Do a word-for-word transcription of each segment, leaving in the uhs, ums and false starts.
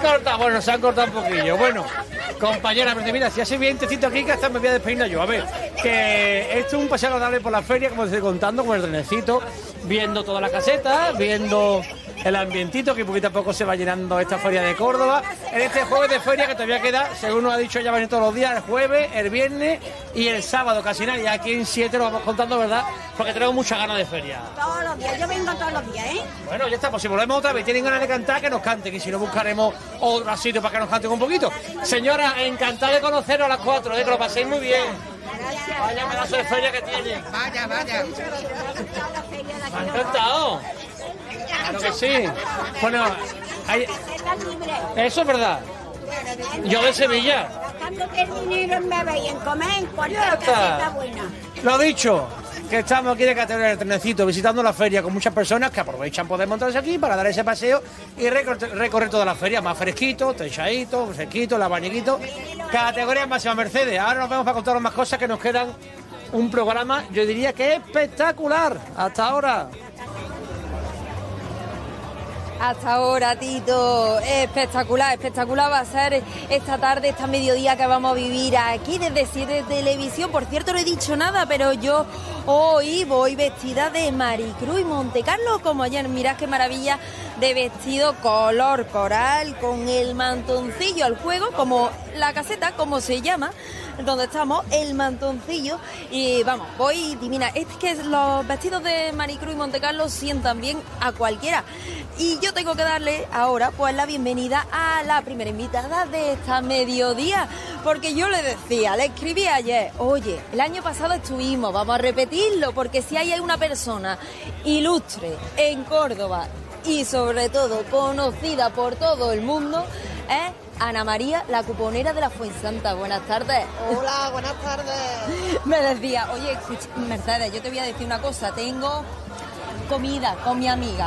cortado, bueno, se han cortado un poquillo. Bueno, compañera, pero mira, si hace bien tecito aquí, que hasta me voy a despeinar yo. A ver, que esto es un paseo agradable por la feria, como te estoy contando, con el trenecito, viendo todas las casetas, viendo el ambientito que poquito a poco se va llenando esta feria de Córdoba. En este jueves de feria que todavía queda, según nos ha dicho, ya van todos los días, el jueves, el viernes y el sábado, casi nada. Y aquí en siete lo vamos contando, ¿verdad? Porque tenemos muchas ganas de feria. Todos los días, yo vengo todos los días, ¿eh? Bueno, ya estamos, si volvemos otra vez, tienen ganas de cantar, que nos canten, y si no buscaremos otro sitio para que nos canten un poquito. Señora, encantada de conoceros a las cuatro, ¿eh? Que lo paséis muy bien. Gracias. Vaya pedazo de feria que tienen. Vaya, vaya. Me ha encantado. Claro que sí. Bueno, hay... eso es verdad. Yo de Sevilla. Gastando el dinero en beber y en comer en cualquier Ya está. caseta buena. Lo dicho, que estamos aquí de categoría del trenecito, visitando la feria con muchas personas que aprovechan poder montarse aquí para dar ese paseo y recorrer, recorrer toda la feria, más fresquito, techadito, fresquito, el abaniquito. Categoría máxima Mercedes. Ahora nos vemos para contaros más cosas, que nos quedan un programa, yo diría que espectacular. Hasta ahora. Hasta ahora, Tito, espectacular, espectacular va a ser esta tarde, esta mediodía que vamos a vivir aquí desde siete Televisión. Por cierto, no he dicho nada, pero yo hoy voy vestida de Maricruz y Montecarlo, como ayer. Mirad qué maravilla de vestido color coral, con el mantoncillo al juego, como la caseta, como se llama, donde estamos, el mantoncillo. Y vamos, voy divina. Es que los vestidos de Maricruz y Montecarlo sientan bien a cualquiera. Y yo tengo que darle ahora pues la bienvenida a la primera invitada de esta mediodía, porque yo le decía, le escribí ayer, oye, el año pasado estuvimos, vamos a repetirlo, porque si hay una persona ilustre en Córdoba y sobre todo conocida por todo el mundo, es Ana María, la cuponera de la Fuensanta. Buenas tardes. Hola, buenas tardes. Me decía, oye, escucha, Mercedes, yo te voy a decir una cosa, tengo comida con mi amiga.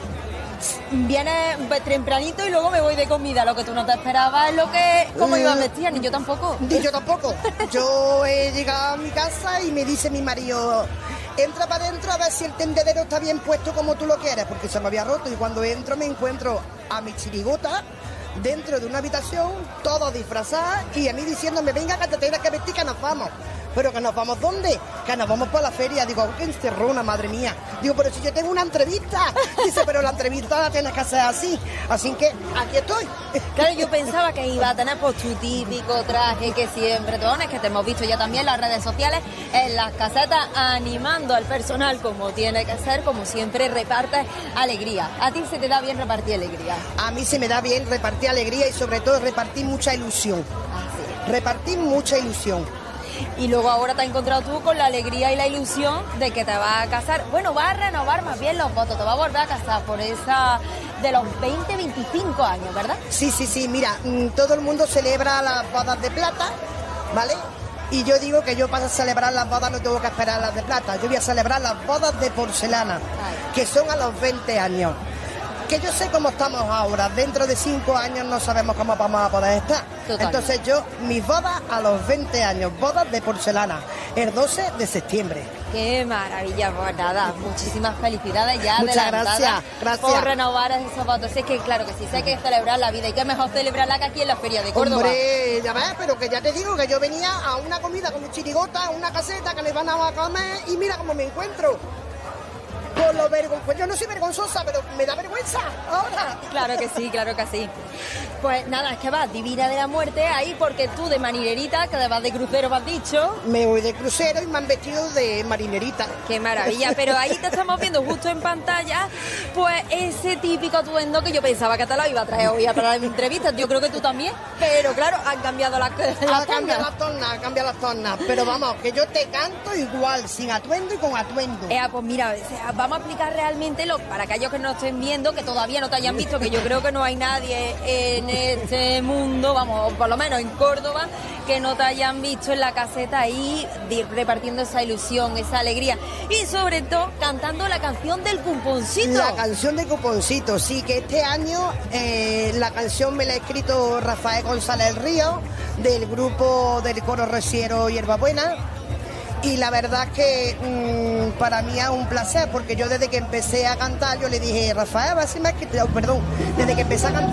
Vienes tempranito y luego me voy de comida. Lo que tú no te esperabas es lo que... ¿Cómo Mm. iba vestida? Ni yo tampoco. Ni yo tampoco. Yo he llegado a mi casa y me dice mi marido, entra para adentro a ver si el tendedero está bien puesto como tú lo quieres, porque se me había roto. Y cuando entro me encuentro a mi chirigota dentro de una habitación, todo disfrazada, y a mí diciéndome, venga, que te tienes que vestir, que nos vamos. ¿Pero que nos vamos dónde? Que nos vamos para la feria. Digo, qué encerrona, madre mía. Digo, pero si yo tengo una entrevista. Dice, pero la entrevista la tienes que hacer así. Así que aquí estoy. Claro, yo pensaba que iba a tener pues tu típico traje que siempre te pones, que te hemos visto ya también en las redes sociales, en las casetas, animando al personal como tiene que ser, como siempre repartes alegría. A ti se te da bien repartir alegría. A mí se me da bien repartir alegría y sobre todo repartir mucha ilusión. Así. Repartir mucha ilusión. Y luego ahora te has encontrado tú con la alegría y la ilusión de que te vas a casar. Bueno, vas a renovar más bien los votos, te vas a volver a casar por esa de los veinte, veinticinco años, ¿verdad? Sí, sí, sí, mira, mm, todo el mundo celebra las bodas de plata, ¿vale? Y yo digo que yo para celebrar las bodas no tengo que esperar las de plata, yo voy a celebrar las bodas de porcelana, que son a los veinte años. Que yo sé cómo estamos ahora, dentro de cinco años no sabemos cómo vamos a poder estar. Total. Entonces yo, mis bodas a los veinte años, bodas de porcelana, el doce de septiembre. Qué maravilla, pues nada, muchísimas felicidades ya Muchas adelantadas gracias, gracias. por renovar esos votos. Es que claro que sí, sé que hay que celebrar la vida y qué mejor celebrarla que aquí en la Feria de Córdoba. Hombre, ya ves, pero que ya te digo que yo venía a una comida con mi chirigota, a una caseta que le van a comer y mira cómo me encuentro. Por lo vergonzoso. Pues yo no soy vergonzosa, pero me da vergüenza ahora. Claro que sí, claro que sí. Pues nada, es que vas divina de la muerte ahí porque tú de marinerita, que vas de crucero, me has dicho. Me voy de crucero y me han vestido de marinerita. Qué maravilla, pero ahí te estamos viendo justo en pantalla, pues ese típico atuendo que yo pensaba que te lo iba a traer hoy a para la entrevista. Yo creo que tú también, pero claro, han cambiado las Ha la cambiado las tornas, ha cambiado las tornas. Pero vamos, que yo te canto igual, sin atuendo y con atuendo. Eh, pues mira, o sea, vamos a explicar realmente lo, para aquellos que no estén viendo, que todavía no te hayan visto, que yo creo que no hay nadie en este mundo, vamos, por lo menos en Córdoba, que no te hayan visto en la caseta ahí di- repartiendo esa ilusión, esa alegría y sobre todo cantando la canción del cuponcito. La canción de Cuponcito, sí, que este año eh, la canción me la ha escrito Rafael González Río, del grupo del coro Reciero Hierbabuena. Y la verdad es que mmm, para mí es un placer, porque yo desde que empecé a cantar, yo le dije, Rafael, a ver si me has escrito, perdón, desde que empecé a cantar,